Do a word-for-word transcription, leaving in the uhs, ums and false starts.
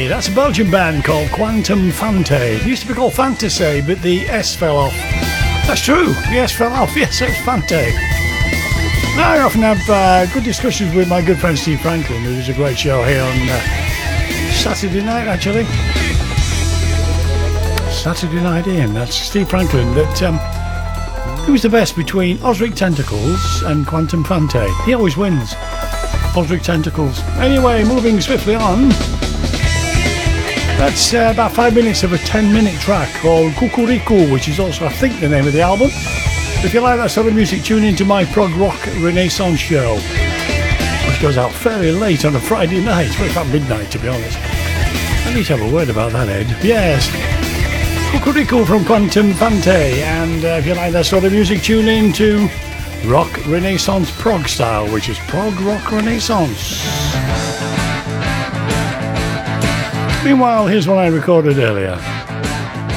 Fante. That's a Belgian band called Quantum Fante. It used to be called Fantasy, but the S fell off. That's true, the S fell off. Yes, it's Fante. Now, I often have uh, good discussions with my good friend Steve Franklin, who does a great show here on uh, Saturday night, actually. Saturday Night In. That's Steve Franklin. That um, who's the best between Osric Tentacles and Quantum Fante? He always wins. Osric Tentacles. Anyway, moving swiftly on. That's uh, about five minutes of a ten-minute track called Kukuriku, which is also, I think, the name of the album. If you like that sort of music, tune into my prog rock Renaissance show, which goes out fairly late on a Friday night. Well, about midnight, to be honest. I need to have a word about that, Ed. Yes. Kukuriku from Quantum Fante. And uh, if you like that sort of music, tune in to Rock Renaissance Prog Style, which is prog rock Renaissance. Meanwhile, here's one I recorded earlier.